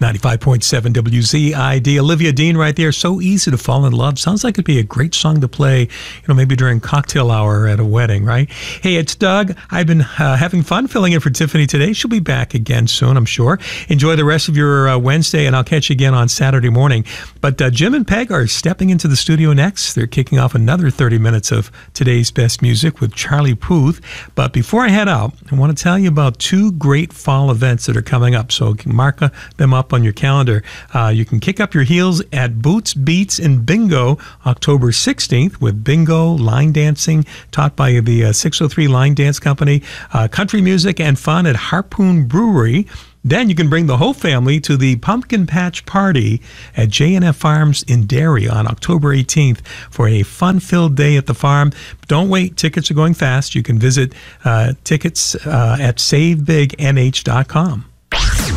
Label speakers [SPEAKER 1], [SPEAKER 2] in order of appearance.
[SPEAKER 1] 95.7 WZID. Olivia Dean right there. So easy to fall in love. Sounds like it'd be a great song to play, maybe during cocktail hour at a wedding, right? Hey, it's Doug. I've been having fun filling in for Tiffany today. She'll be back again soon, I'm sure. Enjoy the rest of your Wednesday, and I'll catch you again on Saturday morning. But Jim and Peg are stepping into the studio next. They're kicking off another 30 minutes of today's best music with Charlie Puth. But before I head out, I want to tell you about two great fall events that are coming up. So mark them up on your calendar. You can kick up your heels at Boots, Beats, and Bingo October 16th with bingo, line dancing taught by the 603 Line Dance Company, country music and fun at Harpoon Brewery. Then you can bring the whole family to the Pumpkin Patch Party at J&F Farms in Derry on October 18th for a fun-filled day at the farm. Don't wait. Tickets are going fast. You can visit tickets at SaveBigNH.com.